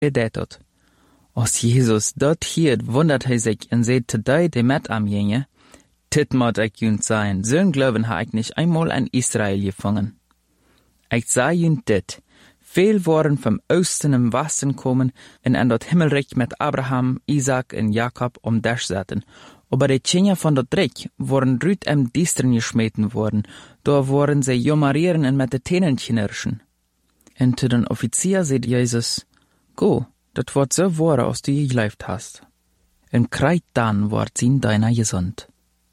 deed had. Als Jezus dat hield, wondert hij zich en zei te die die met hem gingen, dit moet ik jullie zeggen, zo'n geloven heb ik niet eenmaal in Israël gevangen. Ik zei jullie dit, veel waren van oosten en westen komen en dat himmelrijk met Abraham, Isaac en Jacob omdash zetten. Aber de kinderen van dat rijk waren ruit en diesteren gesmeten worden, daar waren zij jommerieren en met de tenen knirschen. En te den officier zei Jezus, go, dat wordt zo worden als du je geleefd hast. En krijt dan wordt zien deiner gezond.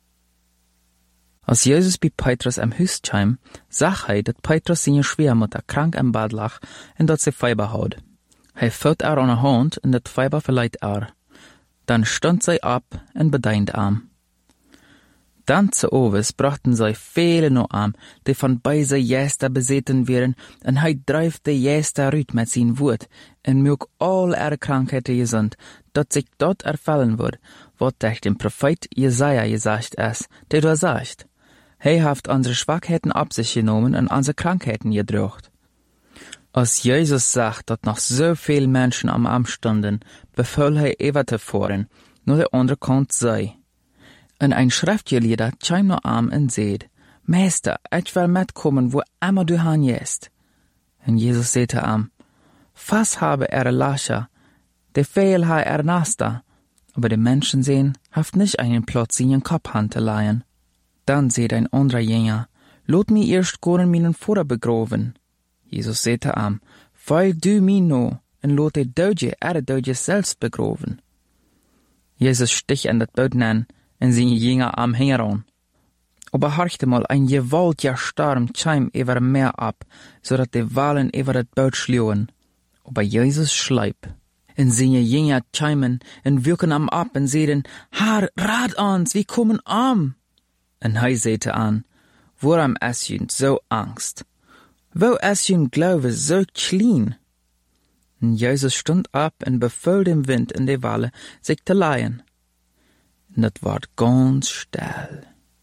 Als Jezus bij Petrus am huis kwam, zag hij dat Petrus zijn schwiegermoeder krank am bad lag en dat ze feber had. Hij vult haar aan de hand en dat feber verleidt haar. Dan stond zij op en bedeinde hem. Dan zu overs brachten zij vele naar hem, die van bij zijn jester bezeten werden, en hij drijft de jester uit met zijn woord, en maakt al er krankheden gezond, dat zich dat ervallen wordt, wat durch den profeet Jesaja gezegd is, die daar zegt, hij heeft onze zwakheden op zich genomen en onze krankheden gedroogd. Als Jezus zag dat nog zoveel mensen am Arm stonden, beval hij even te voeren, naar de andere kant zei. En een schriftgeleerde kwam naar hem en zei, Meester, ik wil metkomen waar immer du heen jest. En Jezus zei te hem, vast hebben er Lascher, de veel hij er naast, aber de mensen zijn, heeft niet einen Platz in je kop aan te leien. Dan zei een andere Jünger, laat mij eerst gaan mijn Vater begraven. Jezus zei te hem, volg du mij nou, en laat de doodje zelfs begraven. Jezus stich aan dat boot aan, en zijn Jünger am hingen aan. Aber horchte mal, ein gewaltiger Sturm kwam over het meer op, zodat de walen over het boot schluwen. Aber Jezus schliep. En zijn Jünger kwamen en wilken hem op en zeiden, Herr, raad ons, we komen om. En hij zei te aan, waarom is jullie zo angst? Wo is jullie geloof zo klein? En Jezus stond op en beval dem wind en de walen zich te leien. En het werd ganz stil.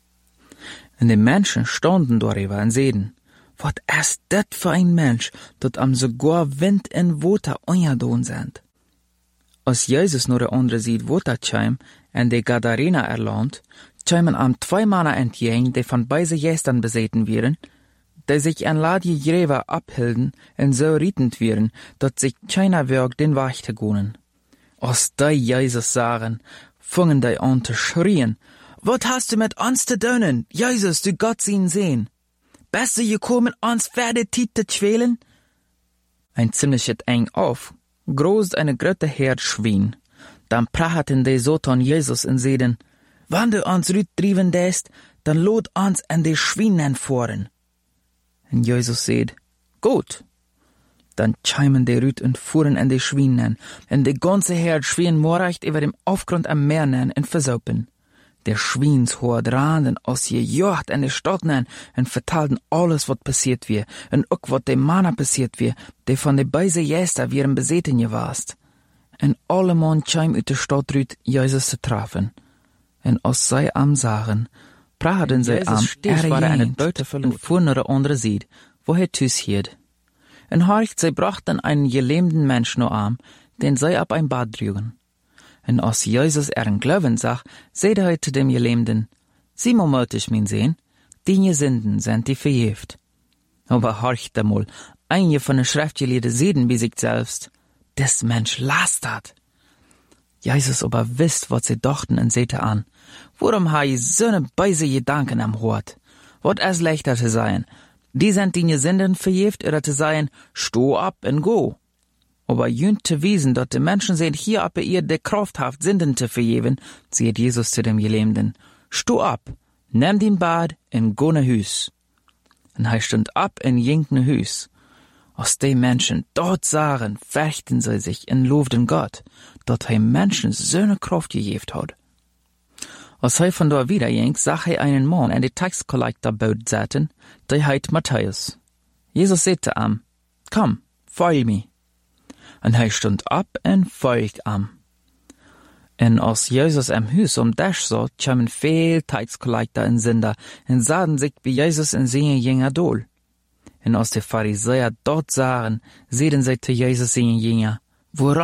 En de mensen stonden daarover en zeiden, wat is dit voor een mens, dat am sogar wind en water ongedaan zijn? Als Jezus naar de andere zijde water kwam en de Gadarena erland, kwamen am 2 mannen entgegen, die van beide geesten bezeten waren, die zich aan ladje greven ophielden en zo rietend waren, dat zich keiner werk den weg te gaan. Als die Jezus zagen, fingen die aan te schreeuwen, wat hast du met ons te doen, Jezus, du Gott zijn Zoon? Bist du gekommen, ons verder tijd te kwelen? Ein ziemlich het eng auf, groß eine grote Herd Schwein. Dan praten die Satan Jesus en zeiden, wann du ons uitdrieven deest, dan laat ons en de Schweinen voeren. En Jezus zei, goed. Dan kwamen die uit en voeren en de Schweinen, en de ganze Herd schween moorrecht over dem Aufgrund am Meer en versopen. De Schweenshoord raanden als je jocht en de stadnen en vertelden alles wat passiert weer, en ook wat de mannen passiert weer, die van de beide jester weer bezeten gewaast. En alle man kwam uit de stad uit Jezus te treffen. En als zij hem zagen, praten zij hem waren aan het buiten en voeren naar de andere zijde, waar hij thuis hield. En horcht, zij brachten einen gelähmten Mensch naar hem, den zij op een bad droegen. En als Jezus een geloven zag, zeide hij te dem Gelähmten, zie maar mutig, mijn zoon, die Sünden zijn die vergeeft. Aber horcht einmal, een van de schriftgeleerden zeiden bij zichzelf, des Mensch lastert. Jezus aber wist wat ze dachten en zei te aan, waarom ha je zo'n beise gedanken am Hort? Wat is leichter te zijn? Die zijn die Sünden vergeeft, oder te zijn, sto op en go. Aber jünt te wiesen, dat de mensen zijn hier op ihr de Kraft haft, Sünden te vergeven, zei Jesus zu dem Gelähmten, sto op, neem den Bad en go naar huis. En hij stond op en ging naar huis. Als die Menschen dort zagen, fürchten sie sich en loofden Gott, dat hij Menschen zo'n Kraft gegeven had. Als hij van daar wieder ging, zag hij einen Mann in de taxcollectorboot zitten, die heet Matthäus. Jesus zei te hem, kom, volg me. En hij stond op en volgde hem. En als Jezus am huis omdash zat, kwamen veel taxcollector en zinder en zaten zich bij Jezus en zijn Jünger dool. En als de Pharisäer dort zagen, zeiden zij te Jezus zijn Jünger, Woran